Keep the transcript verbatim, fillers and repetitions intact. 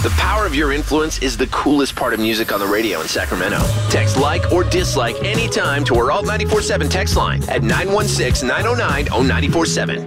The power of your influence is the coolest part of music on the radio in Sacramento. Text like or dislike anytime to our Alt nine four seven text line at nine one six, nine oh nine, oh nine four seven.